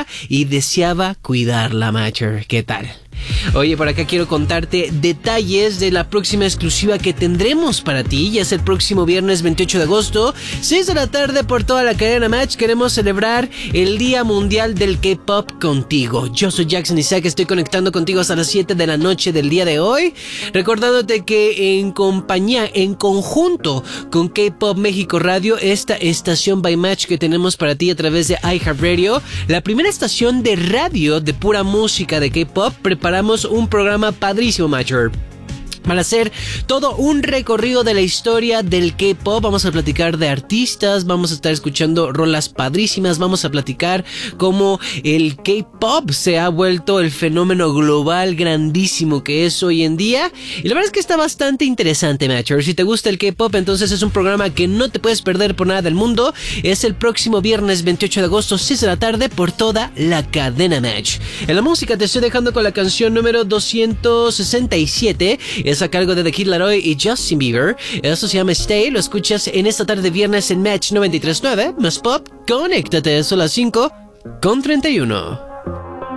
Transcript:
vida y deseaba cuidarla, Matcher. ¿Qué tal? Oye, por acá quiero contarte detalles de la próxima exclusiva que tendremos para ti. Ya es el próximo viernes 28 de agosto, 6 de la tarde por toda la cadena Match. Queremos celebrar el Día Mundial del K-Pop contigo. Yo soy Jackson Isaac, estoy conectando contigo hasta las 7 de la noche del día de hoy. Recordándote que en conjunto con K-Pop México Radio, esta estación by Match que tenemos para ti a través de iHeartRadio, la primera estación de radio de pura música de K-Pop, preparamos un programa padrísimo, Matcher. Para hacer todo un recorrido de la historia del K-Pop. Vamos a platicar de artistas, vamos a estar escuchando rolas padrísimas, vamos a platicar cómo el K-Pop se ha vuelto el fenómeno global grandísimo que es hoy en día. Y la verdad es que está bastante interesante, Matcher. Si te gusta el K-Pop, entonces es un programa que no te puedes perder por nada del mundo. Es el próximo viernes 28 de agosto, 6 de la tarde, por toda la cadena Match. En la música te estoy dejando con la canción número 267. Es a cargo de The Kid Laroi y Justin Bieber. Eso se llama Stay. Lo escuchas en esta tarde de viernes en Match 93.9. Más Pop, conéctate. Son las 5:31.